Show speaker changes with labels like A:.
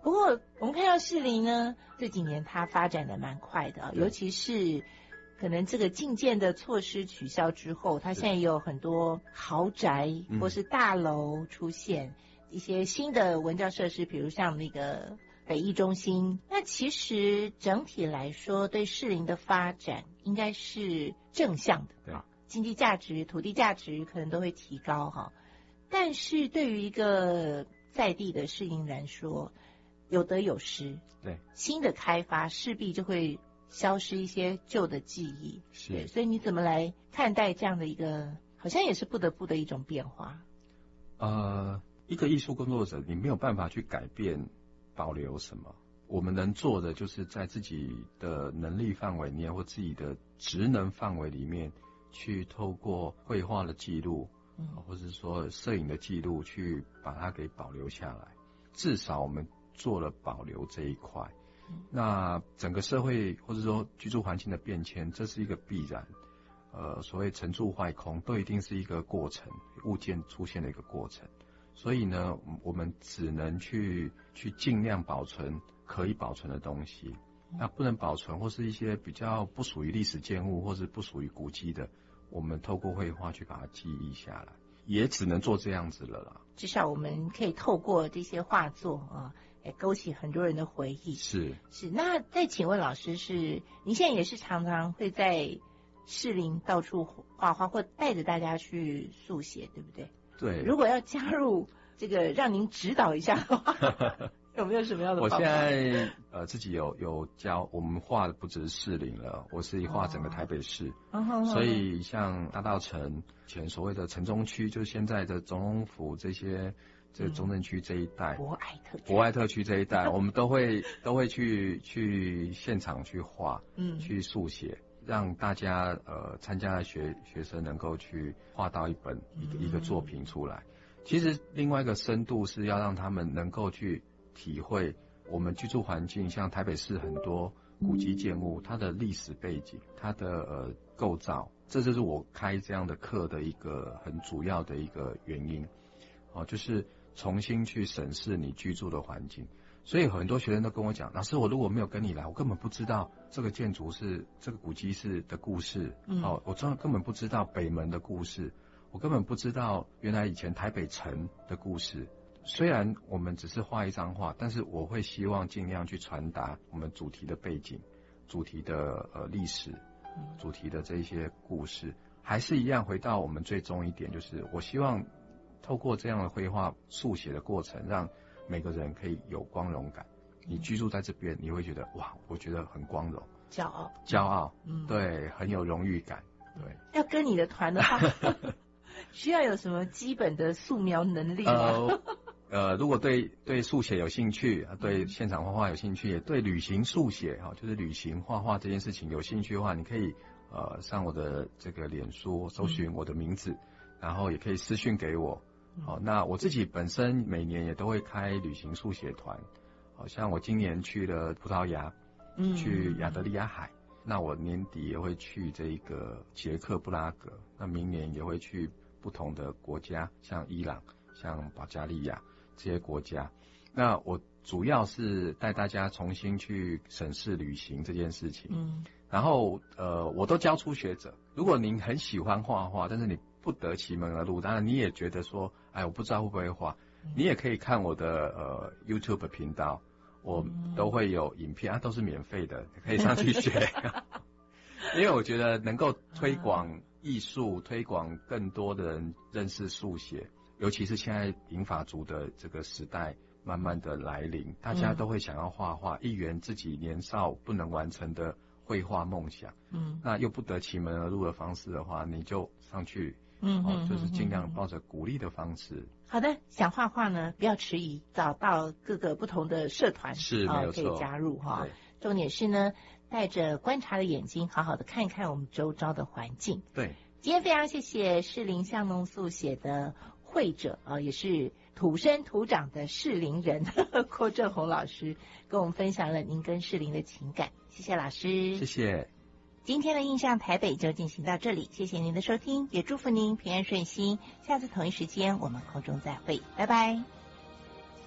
A: 不过我们看到士林呢，这几年它发展的蛮快的，尤其是可能这个禁建的措施取消之后，它现在也有很多豪宅或是大楼出现，一些新的文教设施，比如像那个北艺中心。那其实整体来说，对士林的发展应该是正向的，
B: 对，
A: 经济价值、土地价值可能都会提高哈。但是对于一个在地的士林来说，有得有失，
B: 对，
A: 新的开发势必就会消失一些旧的记忆，
B: 是，
A: 所以你怎么来看待这样的一个好像也是不得不的一种变化？
B: 一个艺术工作者，你没有办法去改变保留什么，我们能做的就是在自己的能力范围内或自己的职能范围里面，去透过绘画的记录，或者说摄影的记录，去把它给保留下来。至少我们做了保留这一块。那整个社会或者说居住环境的变迁，这是一个必然。所谓成住坏空，都一定是一个过程，物件出现的一个过程。所以呢，我们只能去尽量保存可以保存的东西。那不能保存或是一些比较不属于历史建物或是不属于古迹的，我们透过绘画去把它记忆下来，也只能做这样子了啦。
A: 至少我们可以透过这些画作啊，勾起很多人的回忆。
B: 是。
A: 那再请问老师，您现在也是常常会在士林到处画画，或带着大家去速写，对不对？
B: 对。
A: 如果要加入这个让您指导一下的话，有没有什么样的方法？
B: 我现在自己有教，我们画的不只是士林了，我是画整个台北市，所以像大稻埕前所谓的城中区，就是现在的总统府这些。这个中正区这一带，博爱特区这一带，我们都会去现场去画，去速写，让大家参加的学生能够去画到一个作品出来。其实另外一个深度是要让他们能够去体会我们居住环境，像台北市很多古迹建物，它的历史背景，它的构造，这就是我开这样的课的一个很主要的一个原因。就是重新去审视你居住的环境。所以很多学生都跟我讲，老师，我如果没有跟你来，我根本不知道这个建筑是这个古迹是的故事，我根本不知道北门的故事，我根本不知道原来以前台北城的故事。虽然我们只是画一张画，但是我会希望尽量去传达我们主题的背景，主题的历史，主题的这些故事，还是一样回到我们最终一点，就是我希望透过这样的绘画速写的过程，让每个人可以有光荣感。你居住在这边，你会觉得哇，我觉得很光荣，骄傲，对，很有荣誉感。对，
A: 要跟你的团的话，需要有什么基本的素描能力吗？
B: 如果对速写有兴趣，对现场画画有兴趣，也对旅行速写就是旅行画画这件事情有兴趣的话，你可以上我的这个脸书搜寻我的名字，然后也可以私讯给我。那我自己本身每年也都会开旅行速写团，像我今年去了葡萄牙，去亚得里亚海，那我年底也会去这个捷克布拉格，那明年也会去不同的国家，像伊朗、像保加利亚这些国家。那我主要是带大家重新去审视旅行这件事情。然后我都教初学者，如果您很喜欢画画，但是你不得其门而入，当然你也觉得说，哎，我不知道会不会画，你也可以看我的YouTube 频道，我都会有影片都是免费的，可以上去学。因为我觉得能够推广艺术，推广更多的人认识速写，尤其是现在银发族的这个时代慢慢的来临，大家都会想要画画，一圆自己年少不能完成的绘画梦想。那又不得其门而入的方式的话，你就上去，就是尽量抱着鼓励的方式。
A: 好的，想画画呢，不要迟疑，找到各个不同的社团
B: 是没有错，
A: 可以加入重点是呢，带着观察的眼睛，好好的看一看我们周遭的环境。
B: 对，
A: 今天非常谢谢士林巷弄速写的绘者也是土生土长的士林人郭正宏老师，跟我们分享了您跟士林的情感。谢谢老师，
B: 谢谢。
A: 今天的印象台北就进行到这里，谢谢您的收听，也祝福您平安顺心。下次同一时间我们空中再会，拜拜。